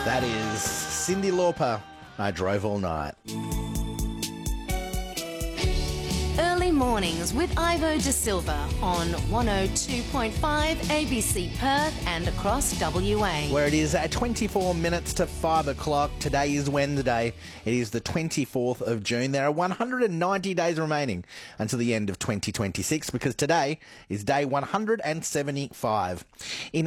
That is Cyndi Lauper. I drove all night. Early mornings with Ivo De Silva on 102.5 ABC Perth and across WA. Where it is at 24 minutes to 5 o'clock. Today is Wednesday. It is the 24th of June. There are 190 days remaining until the end of 2026 because today is day 175. In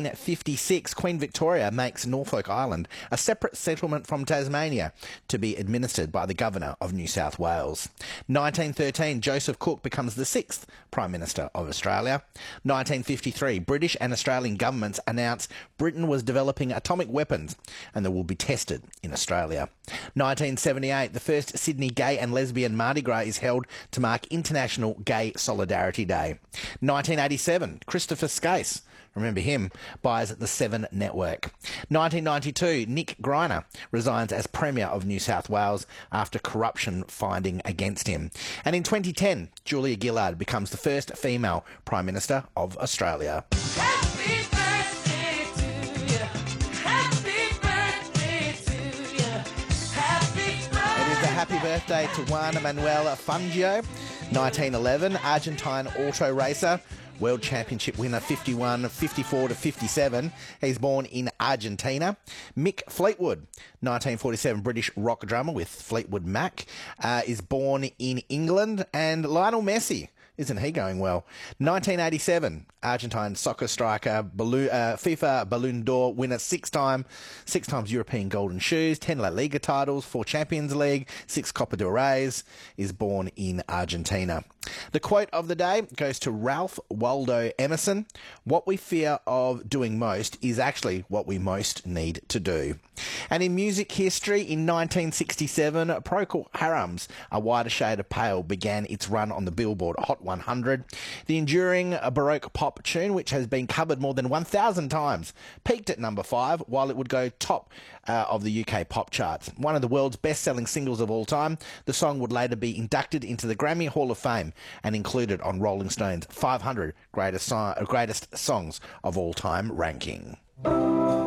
1856, Queen Victoria makes Norfolk Island a separate settlement from Tasmania to be administered by the Governor of New South Wales. 1913, Joseph Cook becomes the 6th Prime Minister of Australia. 1953, British and Australian governments announce Britain was developing atomic weapons and they will be tested in Australia. 1978, the first Sydney Gay and Lesbian Mardi Gras is held to mark International Gay Solidarity Day. 1987, Christopher Skase, remember him, buys the Seven Network. 1992, Nick Greiner resigns as Premier of New South Wales after corruption finding against him. And in 2010, Julia Gillard becomes the first female Prime Minister of Australia. Happy birthday to you. Happy birthday to you. Happy birthday. It is a happy birthday to Juan Manuel Fangio, 1911, Argentine auto racer, World Championship winner 51, 54 to 57. He's born in Argentina. Mick Fleetwood, 1947 British rock drummer with Fleetwood Mac, is born in England. And Lionel Messi, isn't he going well? 1987, Argentine soccer striker, FIFA Ballon d'Or winner, six times European Golden Shoes, 10 La Liga titles, 4 Champions League, 6 Copa del Reys, is born in Argentina. The quote of the day goes to Ralph Waldo Emerson. What we fear of doing most is actually what we most need to do. And in music history, in 1967, Procol Harum's A Wider Shade of Pale began its run on the Billboard Hot 100. The enduring Baroque pop tune, which has been covered more than 1,000 times, peaked at number 5, while it would go top of the UK pop charts. One of the world's best-selling singles of all time, the song would later be inducted into the Grammy Hall of Fame and included on Rolling Stone's 500 greatest songs of all time ranking.